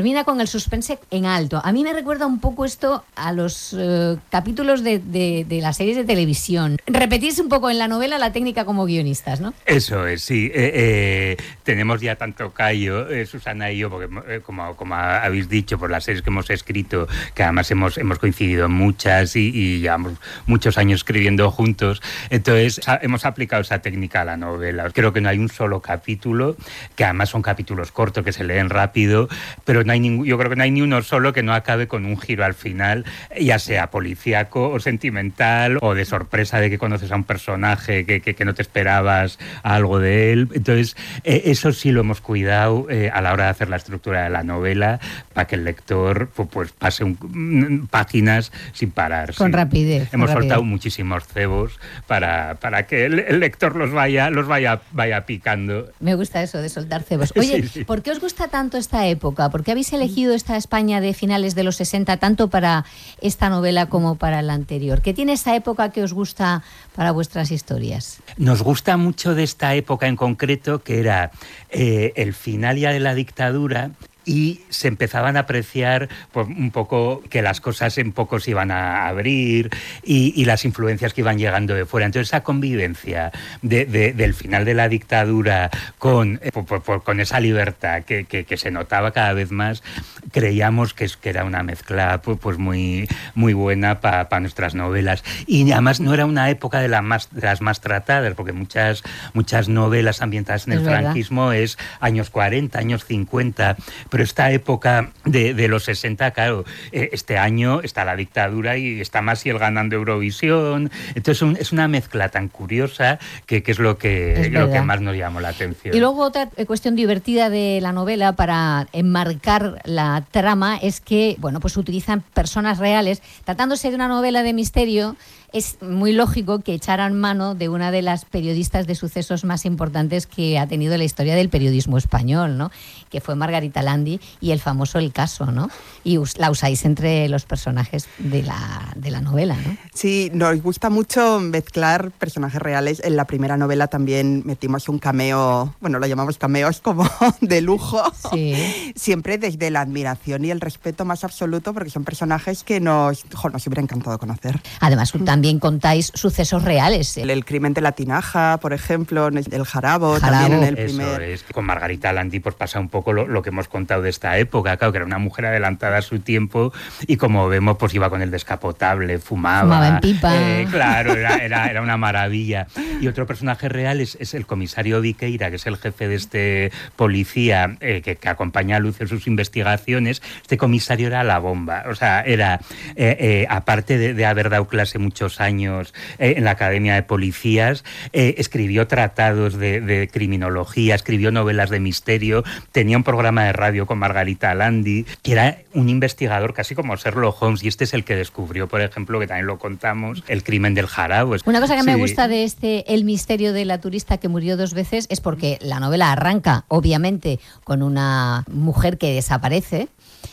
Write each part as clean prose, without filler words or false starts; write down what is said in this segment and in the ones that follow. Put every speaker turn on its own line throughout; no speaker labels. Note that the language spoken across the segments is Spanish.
Termina con el suspense en alto. A mí me recuerda un poco esto a los capítulos de las series de televisión. Repetirse un poco en la novela la técnica como guionistas, ¿no?
Eso es, sí. Tenemos ya tanto callo, Susana y yo, porque como habéis dicho, por las series que hemos escrito, que además hemos coincidido en muchas y llevamos muchos años escribiendo juntos, entonces hemos aplicado esa técnica a la novela. Creo que no hay un solo capítulo, que además son capítulos cortos que se leen rápido, pero yo creo que no hay ni uno solo que no acabe con un giro al final, ya sea policíaco o sentimental o de sorpresa de que conoces a un personaje que no te esperabas algo de él. Entonces, eso sí lo hemos cuidado a la hora de hacer la estructura de la novela, para que el lector pues pase páginas sin parar.
Con rapidez.
Hemos soltado muchísimos cebos para que el lector los vaya picando.
Me gusta eso de soltar cebos. Oye,
sí.
¿Por qué os gusta tanto esta época? ¿Por qué habéis elegido esta España de finales de los 60 tanto para esta novela como para la anterior? ¿Qué tiene esta época que os gusta para vuestras historias?
Nos gusta mucho de esta época en concreto, que era el final ya de la dictadura, y se empezaban a apreciar pues, un poco que las cosas en poco se iban a abrir y las influencias que iban llegando de fuera. Entonces esa convivencia del final de la dictadura con esa libertad que se notaba cada vez más, creíamos que era una mezcla pues muy, muy buena para nuestras novelas. Y además no era una época de las más tratadas, porque muchas novelas ambientadas en el franquismo es años 40, años 50, pero esta época de los 60, claro, este año está la dictadura y está Maciel ganando Eurovisión. Entonces es una mezcla tan curiosa que es lo que más nos llamó la atención.
Y luego otra cuestión divertida de la novela para enmarcar la trama es que, bueno, pues utilizan personas reales. Tratándose de una novela de misterio, es muy lógico que echaran mano de una de las periodistas de sucesos más importantes que ha tenido la historia del periodismo español, ¿no? Que fue Margarita Landi, y el famoso El Caso, ¿no? Y la usáis entre los personajes de la novela, ¿no?
Sí, nos gusta mucho mezclar personajes reales. En la primera novela también metimos un cameo, bueno, lo llamamos cameos como de lujo.
Sí.
Siempre desde la admiración y el respeto más absoluto, porque son personajes que nos hubiera encantado conocer.
Además, también contáis sucesos reales.
El crimen de la Tinaja, por ejemplo, el Jarabo. También en el primer.
Eso es. Con Margarita Landi pues pasa un poco lo que hemos contado de esta época, claro, que era una mujer adelantada a su tiempo y como vemos pues iba con el descapotable, fumaba
en pipa.
Claro, era una maravilla. Y otro personaje real es el comisario Viqueira, que es el jefe de este policía que acompaña a Lucio en sus investigaciones. Este comisario era la bomba, o sea, era aparte de haber dado clase muchos años en la Academia de Policías, escribió tratados de criminología, escribió novelas de misterio, tenía un programa de radio con Margarita Landi, que era un investigador casi como Sherlock Holmes, y este es el que descubrió, por ejemplo, que también lo contamos, el crimen del Jarabo.
Una cosa que me gusta de El misterio de la turista que murió 2 veces es porque la novela arranca, obviamente, con una mujer que desaparece,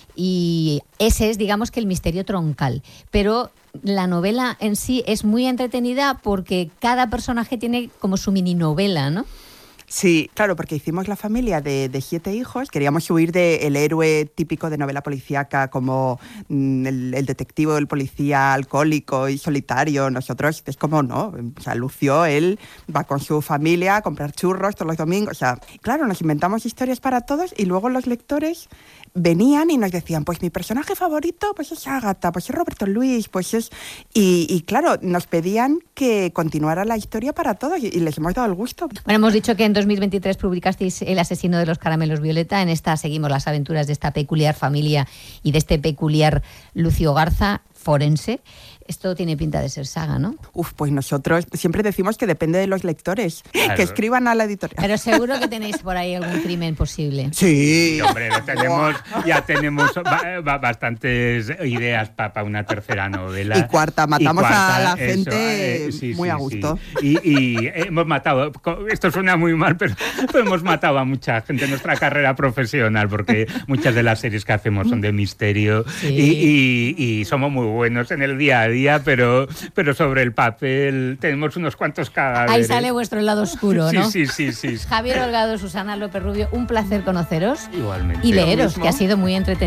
y ese es, digamos, que el misterio troncal, pero la novela en sí es muy entretenida porque cada personaje tiene como su mini novela, ¿no?
Sí, claro, porque hicimos la familia de 7 hijos. Queríamos huir del héroe típico de novela policíaca como el detective o el policía alcohólico y solitario. Nosotros, es como, no, o sea, Lucio, él va con su familia a comprar churros todos los domingos. O sea, claro, nos inventamos historias para todos y luego los lectores venían y nos decían, pues mi personaje favorito pues es Ágata, pues es Roberto Luis, pues es... Y claro, nos pedían que continuara la historia para todos y les hemos dado el gusto.
Bueno, hemos dicho que en 2023 publicasteis El asesino de los caramelos violeta. En esta seguimos las aventuras de esta peculiar familia y de este peculiar Lucio Garza, forense. Esto tiene pinta de ser saga, ¿no?
Pues nosotros siempre decimos que depende de los lectores, claro, que escriban a la editorial.
Pero seguro que tenéis por ahí algún crimen posible.
Sí.
Hombre, ya tenemos bastantes ideas para una tercera novela.
Y cuarta, matamos a la gente muy a gusto.
Sí. Y hemos matado, esto suena muy mal, pero hemos matado a mucha gente en nuestra carrera profesional, porque muchas de las series que hacemos son de misterio, sí, y somos muy buenos en el día a día, pero sobre el papel tenemos unos cuantos cadáveres.
Ahí sale vuestro lado oscuro, ¿no?
Sí.
Javier Holgado, Susana López Rubio, un placer conoceros.
Igualmente.
Y leeros, que ha sido muy entretenido.